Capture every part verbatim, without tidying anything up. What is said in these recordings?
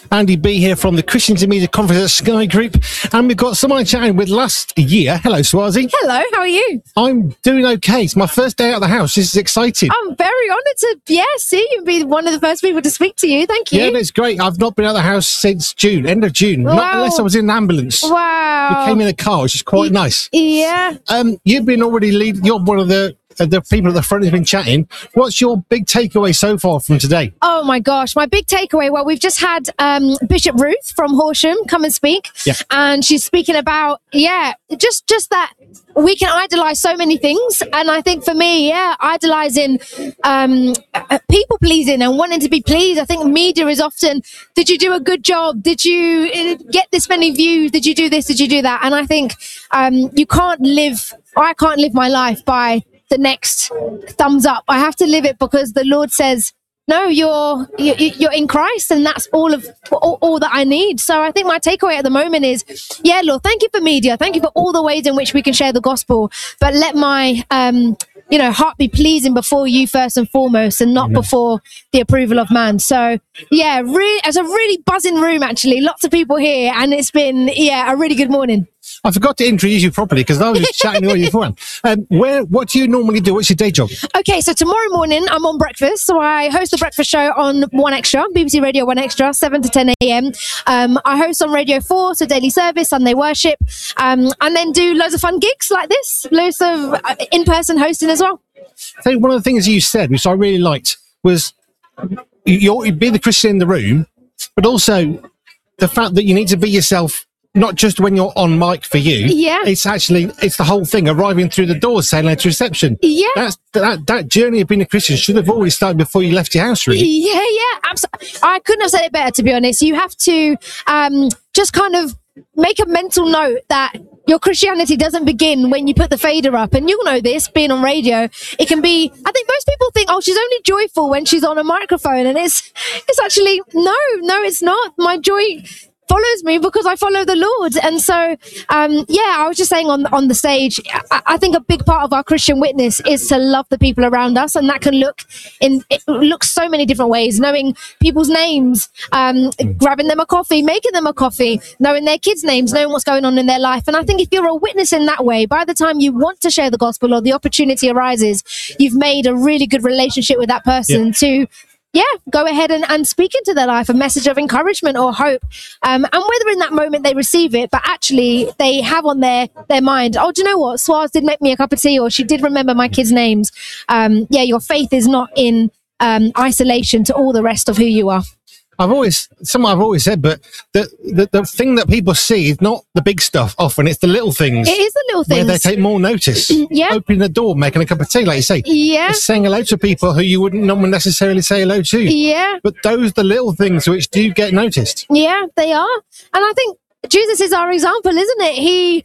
Andy B here from the Christians in Media Conference at Sky Group. And we've got someone chatting with last year. Hello, Swazi. Hello, how are you? I'm doing okay. It's my first day out of the house. This is exciting. I'm very honoured to, yeah, see you be one of the first people to speak to you. Thank you. Yeah, it's great. I've not been out of the house since June, end of June. Wow. Not unless I was in an ambulance. Wow. We came in a car, which is quite y- nice. Yeah. Um, you've been already lead. You're one of the uh, the people at the front who've been chatting. What's your big takeaway so far from today? Oh my gosh, my big takeaway. Well, we've just had um, Bishop Ruth from Horsham come and speak, Yeah. and she's speaking about yeah, just just that we can idolize so many things, and I think for me, yeah, idolizing um, uh, people pleasing and wanting to be pleased. I think media is often, did you do a good job? Did you uh, get this many views? Did you do this? Did you do that? And I think um, you can't live. I can't live my life by the next thumbs up. I have to live it because the Lord says, no, you're you- you're in Christ, and that's all of all, all that I need. So I think my takeaway at the moment is, yeah, Lord, thank you for media, thank you for all the ways in which we can share the gospel, but let my um, you know heart be pleasing before you first and foremost, and not Amen. before the approval of man. So yeah, really, it's a really buzzing room actually. Lots of people here, and it's been yeah a really good morning. I forgot to introduce you properly because I was just chatting with you beforehand. Um, where? What do you normally do? What's your day job? Okay, so tomorrow morning I'm on breakfast. So I host the breakfast show on One Extra, B B C Radio One Extra, seven to ten a.m. Um, I host on Radio four, so daily service, Sunday worship, um, and then do loads of fun gigs like this, loads of uh, in-person hosting as well. I think one of the things you said, which I really liked, was you're, you be the Christian in the room, but also the fact that you need to be yourself. Not just when you're on mic for you. Yeah. It's actually, it's the whole thing, arriving through the door, saying hello to reception. Yeah. That's, that, that journey of being a Christian should have already started before you left your house, really. Yeah, yeah, absolutely. I couldn't have said it better, to be honest. You have to um, just kind of make a mental note that your Christianity doesn't begin when you put the fader up. And you'll know this, being on radio. It can be, I think most people think, oh, she's only joyful when she's on a microphone. And it's, it's actually, no, no, it's not. My joy follows me because I follow the Lord. And so, um, yeah, I was just saying on on the stage, I, I think a big part of our Christian witness is to love the people around us, and that can look in it looks so many different ways. Knowing people's names, um, grabbing them a coffee, making them a coffee, knowing their kids' names, knowing what's going on in their life. And I think if you're a witness in that way, by the time you want to share the gospel or the opportunity arises, you've made a really good relationship with that person. Yeah. to Yeah, go ahead and, and speak into their life, a message of encouragement or hope. Um, and whether in that moment they receive it, but actually they have on their, their mind, oh, do you know what? Swaz did make me a cup of tea, or she did remember my kids' names. Um, yeah, your faith is not in um, isolation to all the rest of who you are. I've always, something I've always said, but the, the the thing that people see is not the big stuff often, it's the little things. It is the little things. Where they take more notice. Yeah. Opening the door, making a cup of tea, like you say. Yeah. It's saying hello to people who you wouldn't normally necessarily say hello to. Yeah. But those are the little things which do get noticed. Yeah, they are. And I think Jesus is our example, isn't it? He...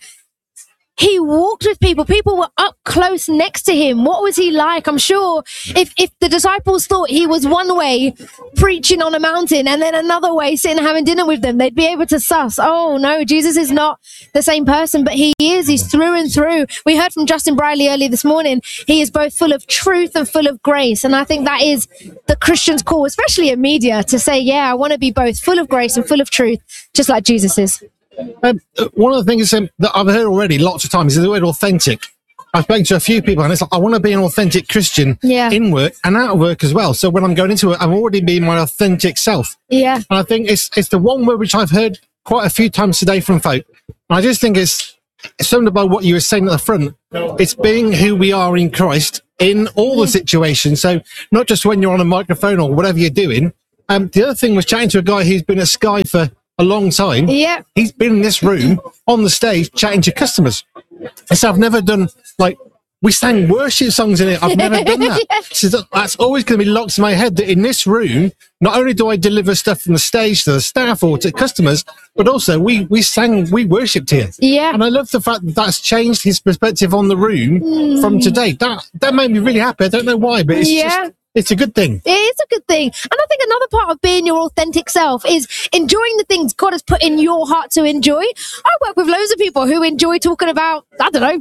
He walked with people. People were up close next to him. What was he like? I'm sure if, if the disciples thought he was one way preaching on a mountain and then another way sitting and having dinner with them, they'd be able to suss, oh no, Jesus is not the same person, but he is. He's through and through. We heard from Justin Briley earlier this morning. He is both full of truth and full of grace. And I think that is the Christian's call, especially in media, to say, yeah, I want to be both full of grace and full of truth, just like Jesus is. Um, one of the things um, that I've heard already lots of times is the word authentic. I've spoken to a few people and it's like, I want to be an authentic Christian yeah. in work and out of work as well. So when I'm going into it, I'm already being my authentic self. Yeah. And I think it's it's the one word which I've heard quite a few times today from folk. And I just think it's, it's something about what you were saying at the front. It's being who we are in Christ in all the situations. So not just when you're on a microphone or whatever you're doing. Um, the other thing was chatting to a guy who's been at Sky for a long time. Yeah. He's been in this room on the stage chatting to customers. And so I've never done, like, we sang worship songs in it. I've never done that. Yeah. So that, that's always going to be locked in my head that in this room, not only do I deliver stuff from the stage to the staff or to customers, but also we, we sang, we worshipped here. Yeah. And I love the fact that that's changed his perspective on the room mm. from today. That, that made me really happy. I don't know why, but it's yeah. just... It's a good thing. It is a good thing. And I think another part of being your authentic self is enjoying the things God has put in your heart to enjoy. I work with loads of people who enjoy talking about, I don't know,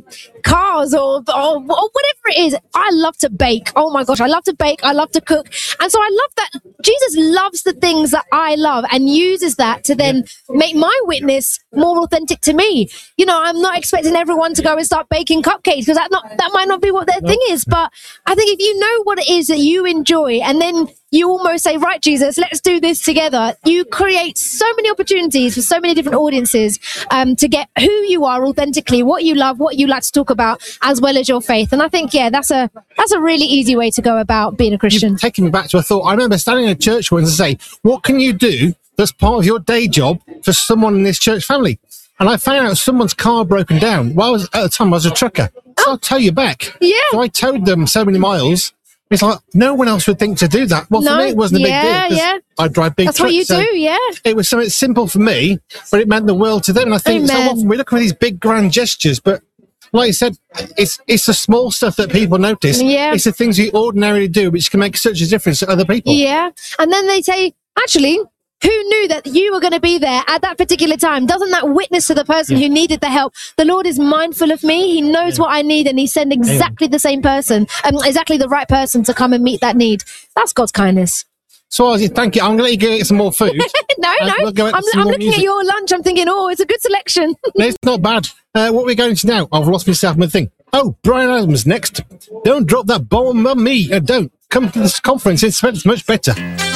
cars or, or, or whatever it is. I love to bake. Oh my gosh, I love to bake. I love to cook. And so I love that Jesus loves the things that I love and uses that to then make my witness more authentic to me. You know, I'm not expecting everyone to go and start baking cupcakes because that not that might not be what their thing is. But I think if you know what it is that you enjoy and then you almost say, right, Jesus, let's do this together. You create so many opportunities for so many different audiences um, to get who you are authentically, what you love, what you like to talk about, as well as your faith. And I think, yeah, that's a that's a really easy way to go about being a Christian. You've taken me back to a thought. I remember standing in a church once and say, what can you do that's part of your day job for someone in this church family? And I found out someone's car broken down. Well, I was, at the time, I was a trucker. So I'll tow you back. Yeah. So I towed them so many miles. It's like, no one else would think to do that. Well, No, for me, it wasn't a yeah, big deal. yeah. I drive big That's trucks. what you so do, yeah. It was something simple for me, but it meant the world to them. And I think so Amen. often we look at these big grand gestures, but like you said, it's it's the small stuff that people notice. Yeah. It's the things you ordinarily do which can make such a difference to other people. Yeah. And then they say, actually, who knew that you were going to be there at that particular time? Doesn't that witness to the person who needed the help? The Lord is mindful of me. He knows what I need and he sent exactly the same person, um, exactly the right person to come and meet that need. That's God's kindness. So, Ozzy, thank you. I'm going to let you go get some more food. no, Uh, no. we'll go I'm, into some I'm more looking music. at your lunch. I'm thinking, oh, it's a good selection. No, it's not bad. Uh, what are we going to now? I've lost myself in the thing. Oh, Brian Adams next. Don't drop that bomb on me. Uh, don't. Come to this conference. It's much better.